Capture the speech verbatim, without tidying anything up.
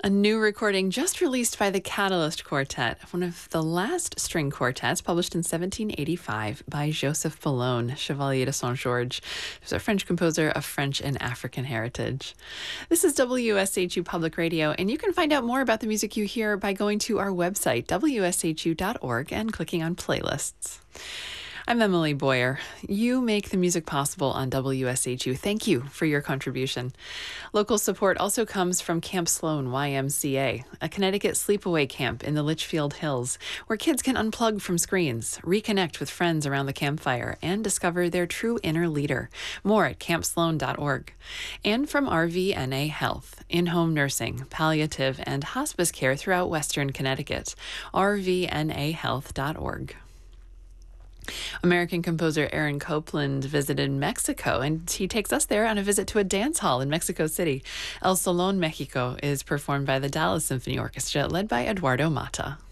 A new recording just released by the Catalyst Quartet, one of the last string quartets published in seventeen eighty-five by Joseph Boulogne, Chevalier de Saint-Georges, who's a French composer of French and African heritage. This is W S H U Public Radio, and you can find out more about the music you hear by going to our website, W S H U dot org, and clicking on playlists. I'm Emily Boyer. You make the music possible on W S H U. Thank you for your contribution. Local support also comes from Camp Sloan Y M C A, a Connecticut sleepaway camp in the Litchfield Hills, where kids can unplug from screens, reconnect with friends around the campfire, and discover their true inner leader. More at camp sloan dot org. And from R V N A Health, in-home nursing, palliative, and hospice care throughout Western Connecticut. R V N A health dot org. American composer Aaron Copland visited Mexico, and he takes us there on a visit to a dance hall in Mexico City. El Salón Mexico is performed by the Dallas Symphony Orchestra, led by Eduardo Mata.